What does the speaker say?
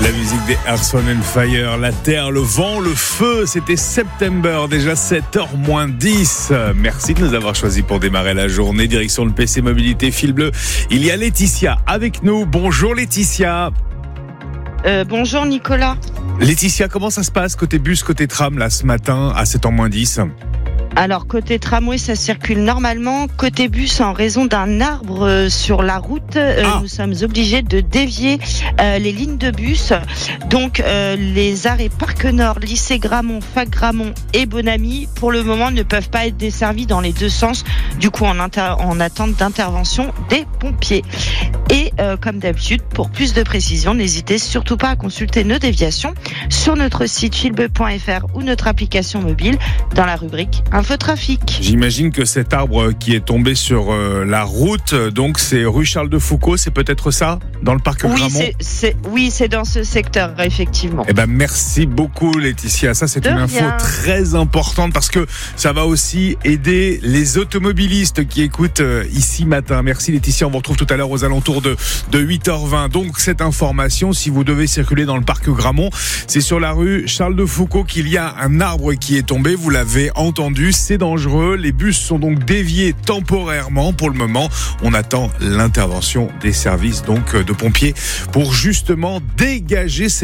La musique des Earth, Wind & Fire, la terre, le vent, le feu, c'était September, déjà 7h-10. Merci de nous avoir choisis pour démarrer la journée. Direction le PC Mobilité Fil Bleu. Il y a Laetitia avec nous. Bonjour Laetitia. Bonjour Nicolas. Laetitia, comment ça se passe côté bus, côté tram là ce matin à 7h-10? Alors côté tramway ça circule normalement, côté bus en raison d'un arbre sur la route, nous sommes obligés de dévier les lignes de bus. Donc les arrêts Parc Nord, Lycée Gramont, Fac Gramont et Bonamy pour le moment ne peuvent pas être desservis dans les deux sens, du coup en attente d'intervention des pompiers. Et comme d'habitude, pour plus de précision, n'hésitez surtout pas à consulter nos déviations sur notre site filbleu.fr ou notre application mobile dans la rubrique Infotrafic. J'imagine que cet arbre qui est tombé sur la route, donc c'est rue Charles de Foucault, c'est peut-être ça, dans le parc Gramont? Oui, c'est dans ce secteur, effectivement. Eh ben, merci beaucoup Laetitia. Ça, c'est une info très importante parce que ça va aussi aider les automobilistes qui écoutent ici matin. Merci Laetitia. On vous retrouve tout à l'heure aux alentours de 8h20. Donc, cette information, si vous devez circuler dans le parc Gramont, c'est sur la rue Charles de Foucault qu'il y a un arbre qui est tombé. Vous l'avez entendu, c'est dangereux. Les bus sont donc déviés temporairement. Pour le moment, on attend l'intervention des services donc de pompiers pour justement dégager